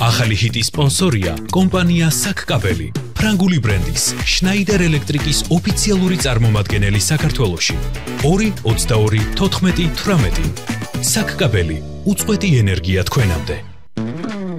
ახალი ჰიტის სპონსორია კომპანია SAC-კაბელი, ფრანგული ბრენდის Schneider Electric-ის ოფიციალური წარმომადგენელი საქართველოში. 2 22 14 18 SAC-კაბელი, უწყვეტი ენერგია თქვენამდე.